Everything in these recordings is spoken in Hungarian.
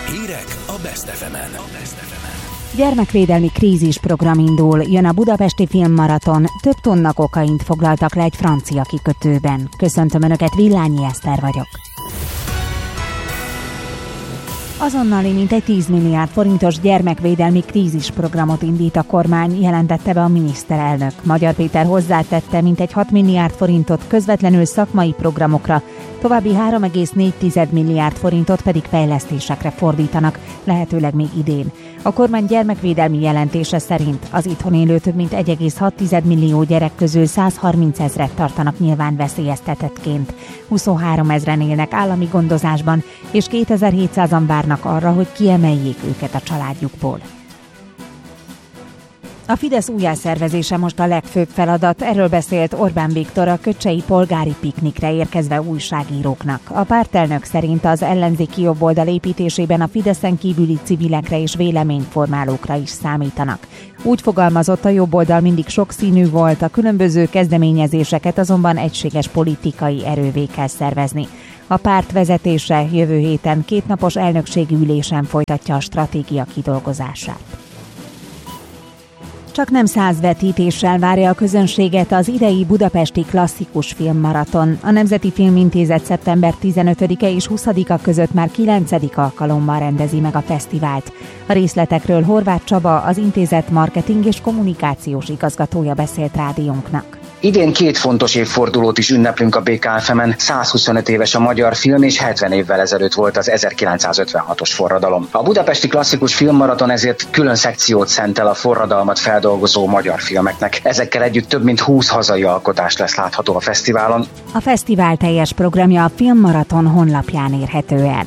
Hírek a Best FM-en. Gyermekvédelmi krízisprogram indul, jön a Budapesti Filmmaraton, több tonna kokaint foglaltak le egy francia kikötőben. Köszöntöm Önöket, Villányi Eszter vagyok. Azonnali mintegy 10 milliárd forintos gyermekvédelmi krízisprogramot indít a kormány, jelentette be a miniszterelnök. Magyar Péter hozzátette, mintegy 6 milliárd forintot közvetlenül szakmai programokra, további 3,4 milliárd forintot pedig fejlesztésekre fordítanak, lehetőleg még idén. A kormány gyermekvédelmi jelentése szerint az itthon élő több mint 1,6 millió gyerek közül 130 000-et tartanak nyilván veszélyeztetettként. 23 000-en élnek állami gondozásban, és 2700-an várnak arra, hogy kiemeljék őket a családjukból. A Fidesz újjászervezése most a legfőbb feladat, erről beszélt Orbán Viktor a köcsei polgári piknikre érkezve újságíróknak. A pártelnök szerint az ellenzéki jobboldal építésében a Fideszen kívüli civilekre és véleményformálókra is számítanak. Úgy fogalmazott, a jobboldal mindig sokszínű volt, a különböző kezdeményezéseket azonban egységes politikai erővé kell szervezni. A párt vezetése jövő héten 2 napos elnökségi ülésen folytatja a stratégia kidolgozását. Csak nem 100 vetítéssel várja a közönséget az idei budapesti klasszikus filmmaraton. A Nemzeti Filmintézet szeptember 15-e és 20-a között már 9. alkalommal rendezi meg a fesztivált. A részletekről Horváth Csaba, az intézet marketing és kommunikációs igazgatója beszélt rádiónknak. Idén 2 fontos évfordulót is ünneplünk a BKFM-en. 125 éves a magyar film, és 70 évvel ezelőtt volt az 1956-os forradalom. A budapesti klasszikus filmmaraton ezért külön szekciót szentel a forradalmat feldolgozó magyar filmeknek. Ezekkel együtt több mint 20 hazai alkotás lesz látható a fesztiválon. A fesztivál teljes programja a Filmmaraton honlapján érhető el.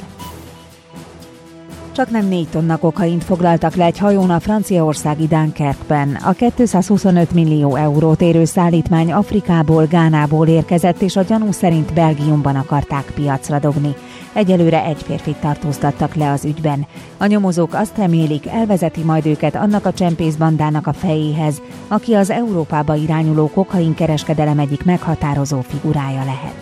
Csak nem 4 tonna kokaint foglaltak le egy hajón a franciaországi Dunkerque-ben. A 225 millió eurót érő szállítmány Afrikából, Gánából érkezett, és a gyanú szerint Belgiumban akarták piacra dobni. Egyelőre 1 férfit tartóztattak le az ügyben. A nyomozók azt remélik, elvezeti majd őket annak a csempészbandának a fejéhez, aki az Európába irányuló kokainkereskedelem egyik meghatározó figurája lehet.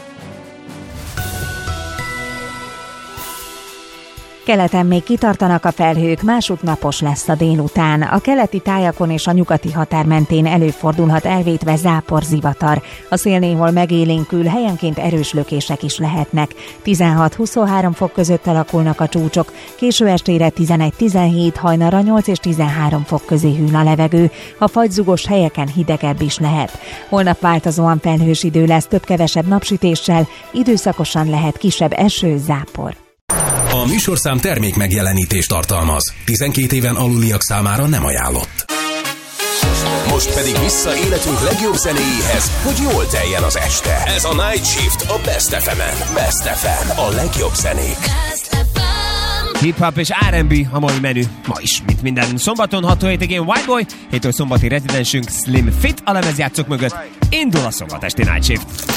Keleten még kitartanak a felhők, másút napos lesz a délután. A keleti tájakon és a nyugati határ mentén előfordulhat elvétve záporzivatar. A szél néhol megélénkül, helyenként erős lökések is lehetnek. 16-23 fok között alakulnak a csúcsok, késő estére 11-17, hajnalra 8 és 13 fok közé hűl a levegő. A fagyzugos helyeken hidegebb is lehet. Holnap változóan felhős idő lesz, több-kevesebb napsütéssel, időszakosan lehet kisebb eső, zápor. A műsorszám termék megjelenítést tartalmaz. 12 éven aluliak számára nem ajánlott. Most pedig vissza életünk legjobb zenéjéhez, hogy jól teljen az este. Ez a Night Shift a Best FM-en. Best FM, a legjobb zenék. Hip-hop és R&B a mai menü. Ma is, mint minden szombaton 6-7-én Whiteboy, héttől szombati rezidensünk Slim Fit a lemezjátszók mögött. Indul a szombatesti Night Shift.